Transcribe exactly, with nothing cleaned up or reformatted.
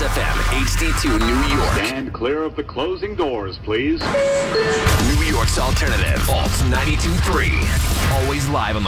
F M, H D two New York. Stand clear of the closing doors, please. New York's alternative, Alt ninety-two point three. Always live on the